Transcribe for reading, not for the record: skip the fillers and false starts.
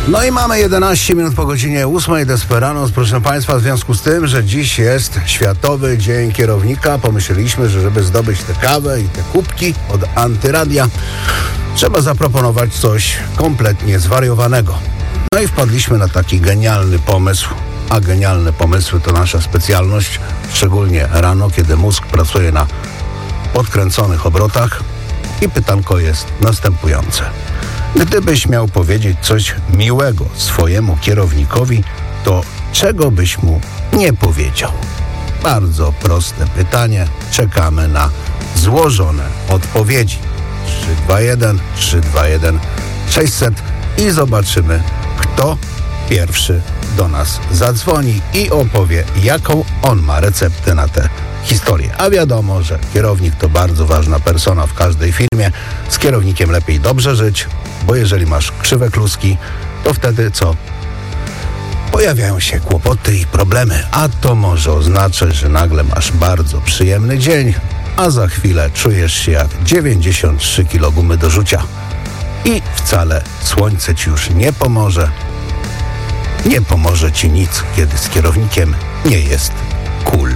No i mamy 11 minut po godzinie 8 Desperados. Proszę Państwa, w związku z tym, że dziś jest Światowy Dzień Kierownika, pomyśleliśmy, że żeby zdobyć tę kawę i te kubki od Antyradia, trzeba zaproponować coś kompletnie zwariowanego. No i wpadliśmy na taki genialny pomysł, a genialne pomysły to nasza specjalność, szczególnie rano, kiedy mózg pracuje na podkręconych obrotach. I pytanko jest następujące. Gdybyś miał powiedzieć coś miłego swojemu kierownikowi, to czego byś mu nie powiedział? Bardzo proste pytanie. Czekamy na złożone odpowiedzi. 321 600 i zobaczymy, kto pierwszy do nas zadzwoni i opowie, jaką on ma receptę na tę historię. A wiadomo, że kierownik to bardzo ważna persona w każdej firmie. Z kierownikiem lepiej dobrze żyć, bo jeżeli masz krzywe kluski, to wtedy co? Pojawiają się kłopoty i problemy, a to może oznaczać, że nagle masz bardzo przyjemny dzień, a za chwilę czujesz się jak 93 kg gumy do rzucia. I wcale słońce ci już nie pomoże. Nie pomoże ci nic, kiedy z kierownikiem nie jest cool.